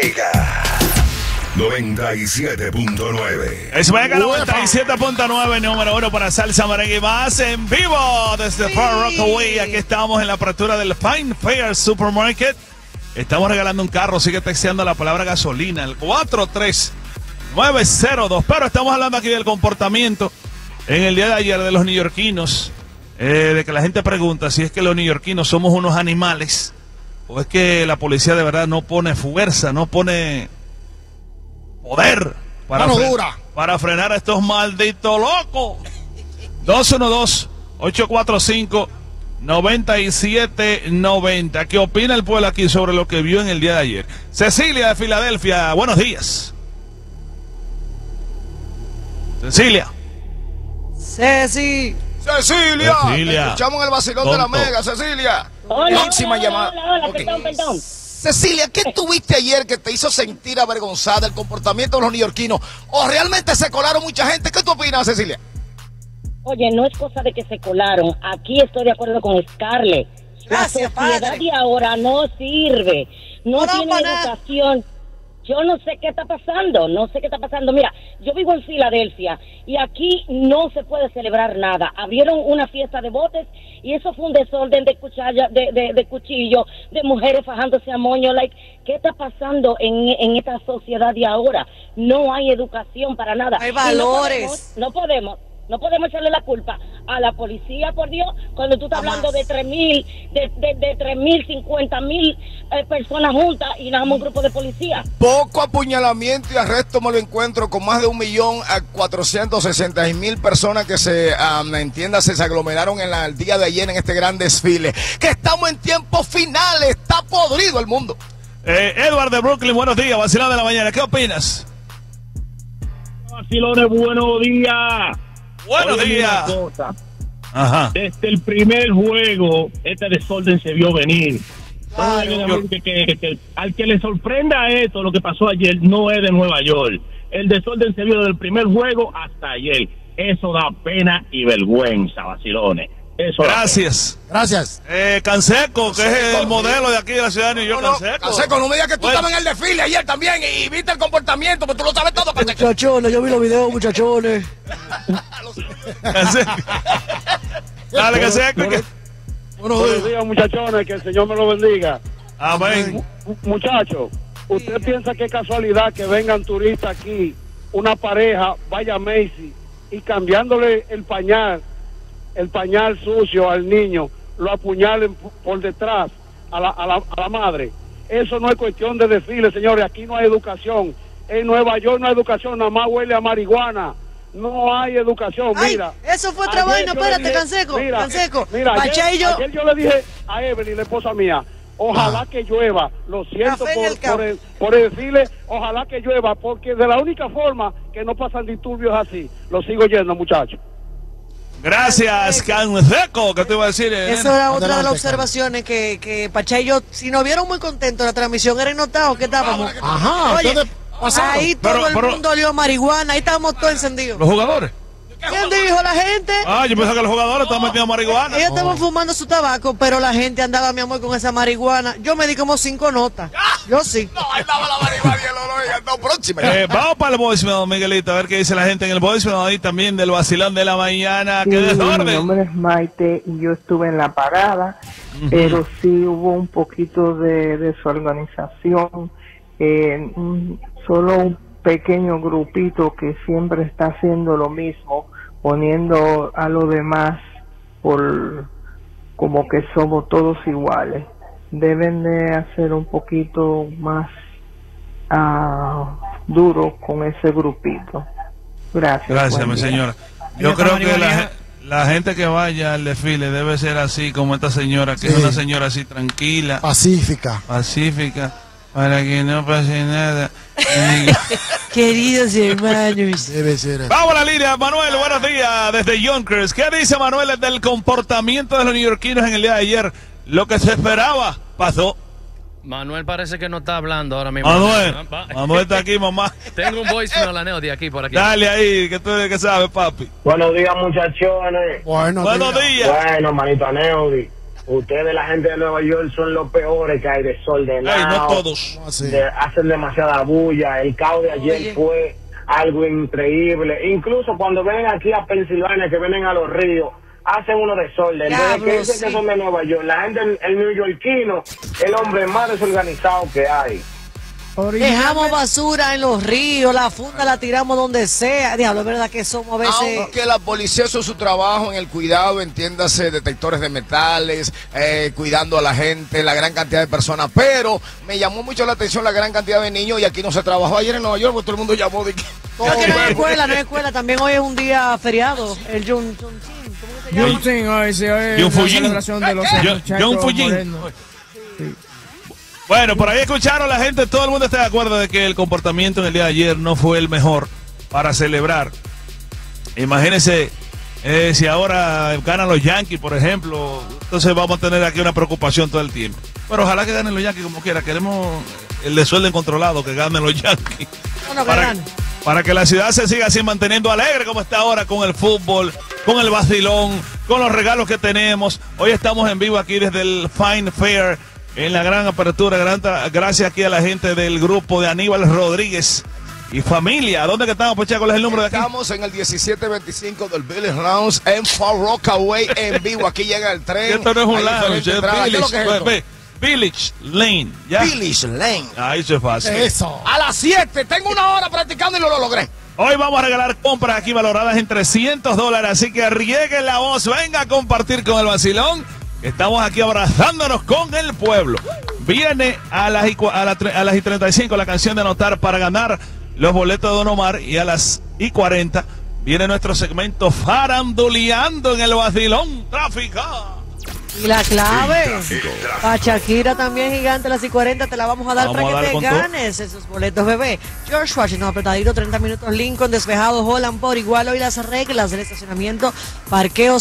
Mega 97.9. Es Mega 97.9, número 1 para Salsa Merengue y más en vivo desde Far Rockaway. Aquí estamos en la apertura del Fine Fair Supermarket. Estamos regalando un carro, sigue texteando la palabra gasolina, el 43902. Pero estamos hablando aquí del comportamiento en el día de ayer de los neoyorquinos. De que la gente pregunta si es que los neoyorquinos somos unos animales o es que la policía de verdad no pone fuerza, no pone poder para frenar a estos malditos locos. 212-845-9790. ¿Qué opina el pueblo aquí sobre lo que vio en el día de ayer? Cecilia de Filadelfia, buenos días. Cecilia. Cecilia, escuchamos en el vacilón de la Mega, Cecilia. Hola, llamada. Okay. Perdón. Cecilia, ¿qué tuviste ayer que te hizo sentir avergonzada el comportamiento de los neoyorquinos? ¿O realmente se colaron mucha gente? ¿Qué tú opinas, Cecilia? Oye, no es cosa de que se colaron. Aquí estoy de acuerdo con Scarlett. Gracias, la sociedad padre. de ahora no sirve. No tiene educación. Yo no sé qué está pasando, Mira, yo vivo en Filadelfia y aquí no se puede celebrar nada. Abrieron una fiesta de botes y eso fue un desorden de cuchillo, de mujeres fajándose a moño. ¿Qué está pasando en esta sociedad de ahora? No hay educación para nada. Hay valores. No podemos echarle la culpa a la policía, por Dios, cuando tú estás hablando de 3,000, de 50,000 personas juntas y nada más un grupo de policía. Poco apuñalamiento y arresto me lo encuentro con más de 1,460,000 personas que se aglomeraron el día de ayer en este gran desfile. Que estamos en tiempos finales, está podrido el mundo. Edward de Brooklyn, buenos días, vacilón de la mañana, ¿qué opinas? Vacilones, buenos días. Buenos días. Ajá. Desde el primer juego, este desorden se vio venir. Que al que le sorprenda esto, lo que pasó ayer, no es de Nueva York. El desorden se vio desde el primer juego hasta ayer. Eso da pena y vergüenza, vacilones. Eso Gracias. Canseco, que es el modelo de aquí de la ciudad de New York. Canseco, no me digas que tú estabas en el desfile ayer también y viste el comportamiento, pero tú lo sabes todo. Muchachones, yo vi los videos, muchachones. Canseco. Dale, Canseco. Buenos días, muchachones, que el Señor me lo bendiga. Amén. Muchachos, ¿usted piensa que es casualidad que vengan turistas aquí, una pareja, vaya a Macy y cambiándole el pañal sucio al niño, lo apuñalen por detrás a la madre? Eso no es cuestión de desfile, señores. Aquí no hay educación. En Nueva York no hay educación, nada más huele a marihuana. No hay educación. Mira, eso fue otra vaina. Espérate, Canseco. Mira, ayer yo le dije a Evelyn, la esposa mía, ojalá que llueva. Lo siento por el desfile, ojalá que llueva, porque de la única forma que no pasan disturbios así. Lo sigo yendo, muchachos. Gracias, Canseco, ¿qué te iba a decir? Esa era otra de las observaciones que Pachá y yo, si nos vieron muy contentos en la transmisión, era notado que estábamos. Ajá, oye, ahí todo pero, el mundo olió marihuana, ahí estábamos todos encendidos. ¿Los jugadores? ¿Quién dijo? La gente. Yo pensaba que los jugadores estaban metiendo marihuana. Ellos estaban fumando su tabaco, pero la gente andaba, mi amor, con esa marihuana. Yo me di como 5 notas. Yo sí. No, andaba la marihuana y no, próxima. Vamos para el voicemail, Miguelito, a ver qué dice la gente en el voicemail ahí también del vacilón de la mañana. Sí, ¡Qué desorden! Mi nombre es Maite y yo estuve en la parada, pero sí hubo un poquito de desorganización. Solo un pequeño grupito que siempre está haciendo lo mismo, poniendo a los demás como que somos todos iguales. Deben de hacer un poquito más duro con ese grupito. Gracias, mi señora. Yo creo que la gente que vaya al desfile debe ser así como esta señora, que es una señora así tranquila, Pacífica, para que no pase nada. Queridos hermanos. debe ser. Vamos a la línea, Manuel, buenos días, desde Yonkers. ¿Qué dice Manuel del comportamiento de los neoyorquinos en el día de ayer? Lo que se esperaba pasó. Manuel parece que no está hablando ahora mismo. Manuel está aquí, mamá. Tengo un voicemail, Aneo, de aquí por aquí. Dale ahí, que tú que sabes, papi. Buenos días, muchachones. Buenos días. Bueno, manito Aneudi. Ustedes, la gente de Nueva York, son los peores que hay, desordenados. Ay, no todos. Hacen demasiada bulla. El caos de ayer fue algo increíble. Incluso cuando vienen aquí a Pensilvania, que vienen a los ríos, hacen unos desorden. Desde que dicen que son de Nueva York, la gente, el neoyorquino, el hombre más desorganizado que hay. Dejamos basura en los ríos, la funda la tiramos donde sea. Diablo, es verdad que somos a veces... Aunque la policía hizo su trabajo en el cuidado, entiéndase, detectores de metales, cuidando a la gente, la gran cantidad de personas, pero me llamó mucho la atención la gran cantidad de niños, y aquí no se trabajó ayer en Nueva York, porque todo el mundo llamó de que... No, que no hay escuela, no hay escuela. También hoy es un día feriado, el Juneteenth. ¿Cómo se llama? hoy es la celebración de los John Fujin. Bueno, por ahí escucharon la gente, todo el mundo está de acuerdo de que el comportamiento en el día de ayer no fue el mejor para celebrar. Imagínense, si ahora ganan los Yankees, por ejemplo, entonces vamos a tener aquí una preocupación todo el tiempo. Pero ojalá que ganen los Yankees como quiera, queremos el desorden controlado, que ganen los Yankees. Para que la ciudad se siga así manteniendo alegre como está ahora, con el fútbol, con el vacilón, con los regalos que tenemos. Hoy estamos en vivo aquí desde el Fine Fair, en la gran apertura. Gracias aquí a la gente del grupo de Aníbal Rodríguez y familia. ¿Dónde que estamos, Pocha? ¿Cuál es el número de aquí? Estamos en el 1725 del Village Lounge en Far Rockaway, en vivo. Aquí llega el tren. Esto no es un lounge, es Village Lane. ¿Ya? Village Lane. Ahí se fácil. Eso. A las 7. Tengo una hora practicando y lo logré. Hoy vamos a regalar compras aquí valoradas en $300. Así que rieguen la voz. Venga a compartir con el vacilón. Estamos aquí abrazándonos con el pueblo. Viene a las y 35 la canción de anotar para ganar los boletos de Don Omar, y a las y 40 viene nuestro segmento Faranduleando en el vacilón. Tráfico. Y la clave, para Shakira también, gigante, a las y 40 te la vamos a dar para que te ganes esos boletos, bebé. George Washington, apretadito, 30 minutos, Lincoln, despejado, Holland por igual. Hoy las reglas del estacionamiento, parqueos